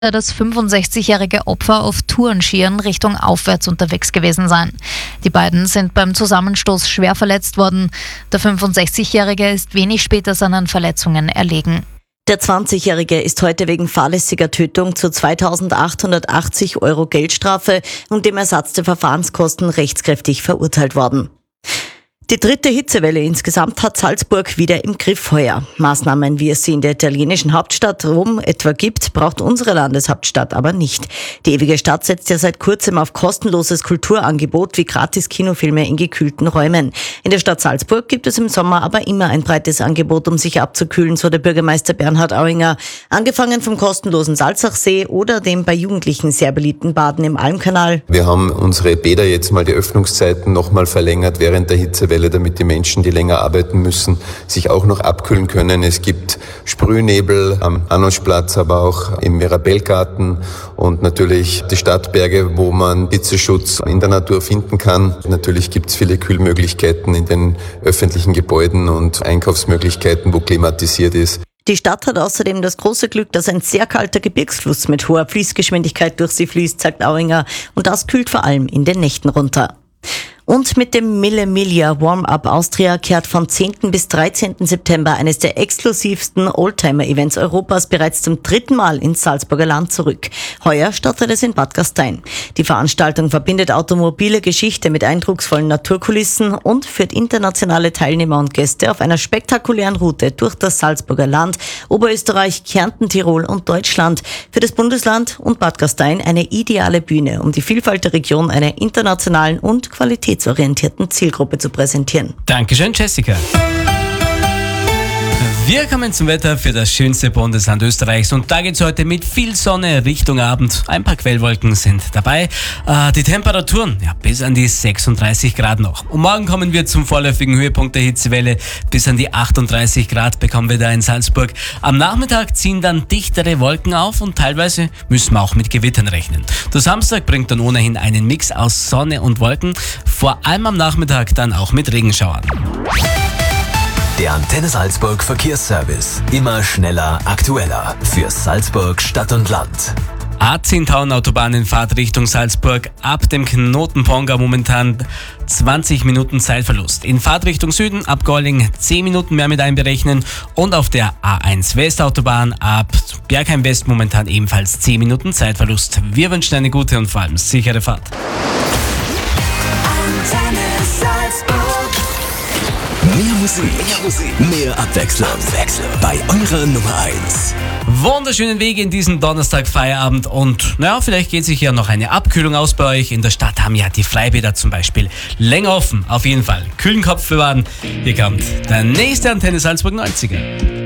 das 65-jährige Opfer auf Tourenskiern Richtung aufwärts unterwegs gewesen sein. Die beiden sind beim Zusammenstoß schwer verletzt worden. Der 65-jährige ist wenig später seinen Verletzungen erlegen. Der 20-Jährige ist heute wegen fahrlässiger Tötung zu 2.880 € Geldstrafe und dem Ersatz der Verfahrenskosten rechtskräftig verurteilt worden. Die dritte Hitzewelle insgesamt hat Salzburg wieder im Griff heuer. Maßnahmen, wie es sie in der italienischen Hauptstadt Rom etwa gibt, braucht unsere Landeshauptstadt aber nicht. Die ewige Stadt setzt ja seit kurzem auf kostenloses Kulturangebot wie gratis Kinofilme in gekühlten Räumen. In der Stadt Salzburg gibt es im Sommer aber immer ein breites Angebot, um sich abzukühlen, so der Bürgermeister Bernhard Auinger. Angefangen vom kostenlosen Salzachsee oder dem bei Jugendlichen sehr beliebten Baden im Almkanal. Wir haben unsere Bäder jetzt mal die Öffnungszeiten nochmal verlängert während der Hitzewelle, damit die Menschen, die länger arbeiten müssen, sich auch noch abkühlen können. Es gibt Sprühnebel am Anoschplatz, aber auch im Mirabellgarten und natürlich die Stadtberge, wo man Hitzeschutz in der Natur finden kann. Natürlich gibt es viele Kühlmöglichkeiten in den öffentlichen Gebäuden und Einkaufsmöglichkeiten, wo klimatisiert ist. Die Stadt hat außerdem das große Glück, dass ein sehr kalter Gebirgsfluss mit hoher Fließgeschwindigkeit durch sie fließt, sagt Auinger, und das kühlt vor allem in den Nächten runter. Und mit dem Mille Miglia Warm-Up Austria kehrt vom 10. bis 13. September eines der exklusivsten Oldtimer-Events Europas bereits zum 3. Mal ins Salzburger Land zurück. Heuer startet es in Bad Gastein. Die Veranstaltung verbindet automobile Geschichte mit eindrucksvollen Naturkulissen und führt internationale Teilnehmer und Gäste auf einer spektakulären Route durch das Salzburger Land, Oberösterreich, Kärnten, Tirol und Deutschland. Für das Bundesland und Bad Gastein eine ideale Bühne, um die Vielfalt der Region einer internationalen und qualitätsorientierten Zielgruppe zu präsentieren. Dankeschön, Jessica. Wir kommen zum Wetter für das schönste Bundesland Österreichs und da geht's heute mit viel Sonne Richtung Abend. Ein paar Quellwolken sind dabei. Die Temperaturen bis an die 36 Grad noch. Und morgen kommen wir zum vorläufigen Höhepunkt der Hitzewelle. Bis an die 38 Grad bekommen wir da in Salzburg. Am Nachmittag ziehen dann dichtere Wolken auf und teilweise müssen wir auch mit Gewittern rechnen. Der Samstag bringt dann ohnehin einen Mix aus Sonne und Wolken. Vor allem am Nachmittag dann auch mit Regenschauern. Der Antenne Salzburg Verkehrsservice. Immer schneller, aktueller. Für Salzburg Stadt und Land. A10 Tauern-Autobahn in Fahrtrichtung Salzburg. Ab dem Knoten Ponga momentan 20 Minuten Zeitverlust. In Fahrtrichtung Süden ab Golling 10 Minuten mehr mit einberechnen. Und auf der A1 Westautobahn ab Bergheim West momentan ebenfalls 10 Minuten Zeitverlust. Wir wünschen eine gute und vor allem sichere Fahrt. Mehr Musik, mehr Abwechslung. Bei eurer Nummer 1. Wunderschönen Weg in diesen Donnerstag Feierabend und vielleicht geht sich ja noch eine Abkühlung aus bei euch. In der Stadt haben ja die Freibäder zum Beispiel länger offen. Auf jeden Fall kühlen Kopf bewahren. Hier kommt der nächste Antenne Salzburg 90er.